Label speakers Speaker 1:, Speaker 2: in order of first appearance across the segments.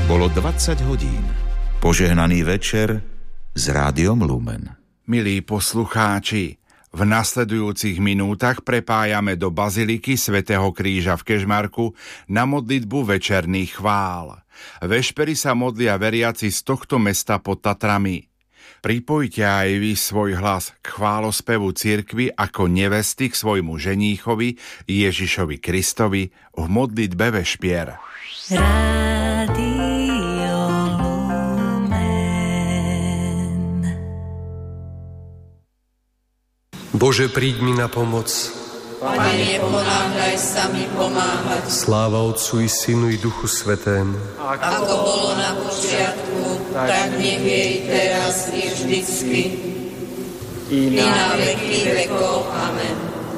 Speaker 1: Bolo 20 hodín. Požehnaný večer s Rádiom Lumen.
Speaker 2: Milí poslucháči, v nasledujúcich minútach prepájame do Baziliky svätého Kríža v Kežmarku na modlitbu večerných chvál. Vešpery sa modlia veriaci z tohto mesta pod Tatrami. Pripojte aj vy svoj hlas k chválospevu cirkvi ako nevesty k svojmu ženíchovi Ježišovi Kristovi v modlitbe vešpier.
Speaker 3: Bože, príď mi na pomoc.
Speaker 4: Pane, pomáhaj sa mi pomáhať.
Speaker 3: Sláva Otcu i Synu i Duchu Svätému.
Speaker 4: Ako bolo na počiatku, tak nech je i teraz i vždycky. I na veky vekov. Amen.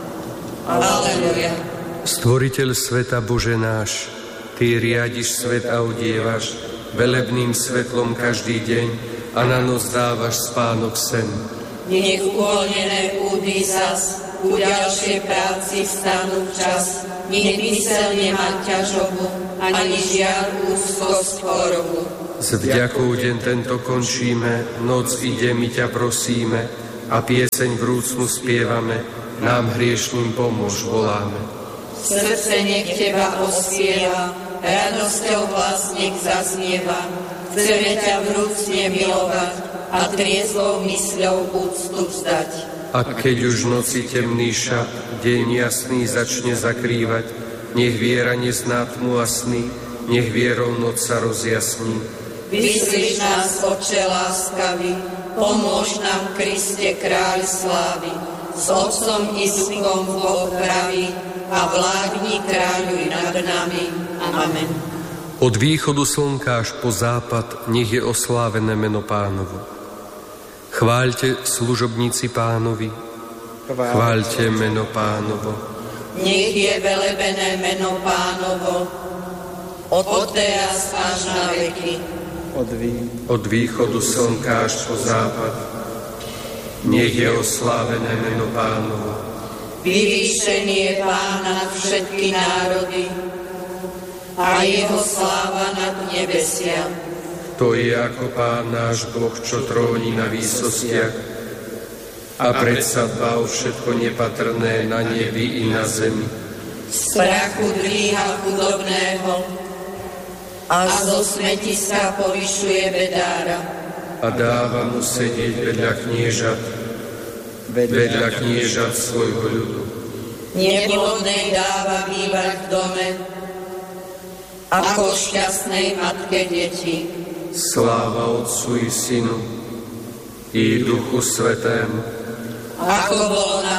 Speaker 4: Aleluja.
Speaker 3: Stvoriteľ sveta, Bože náš, Ty riadiš svet a odievaš velebným svetlom každý deň a na noc dávaš spánok sen.
Speaker 4: Nech uvoľnené údy zas ku ďalšej práci vstanú včas, nech mysel nemá ťažobu, ani žiaľ úzkosť chorobu.
Speaker 3: S vďakou deň tento končíme, noc ide, my ťa prosíme, a pieseň vrúcnu spievame, nám hriešným pomôž, voláme.
Speaker 4: Srdce nech teba ospieva, radosťou hlas nech zaznieva, chceme ťa vrúcne milovať a triezvou mysľou úctu vzdať.
Speaker 3: A keď už noci temný šat, deň jasný začne zakrývať, nech viera nezná tmu a sny, nech vierou noc sa rozjasní.
Speaker 4: Vyslíš nás, Otče láskavý, pomôž nám, Kriste, kráľ slávy, s Otcom i Duchom Boh pravý, a vládni, kráľuj nad nami. Amen.
Speaker 3: Od východu slnka až po západ nech je oslávené meno Pánovo. Chváľte služobníci Pánovi, chváľte meno Pánovo.
Speaker 4: Nech je velebené meno Pánovo, od teraz až na veky.
Speaker 3: Od východu slnka až po západ nech je oslávené meno Pánovo.
Speaker 4: Vyvýšený je Pán nad všetky národy a jeho sláva nad nebesia.
Speaker 3: To je ako Pán náš Boh, čo tróni na výsostiach a predsa dbá o všetko nepatrné na nebi i na zemi.
Speaker 4: Z prachu dvíha chudobného a zo smetiska povyšuje bedára.
Speaker 3: A dáva mu sedieť vedľa kniežat svojho ľudu.
Speaker 4: Neplodnej dáva bývať v dome, ako šťastnej matke deti.
Speaker 3: Sláva Otcu i Synu i Duchu Svätému.
Speaker 4: Ako bolo na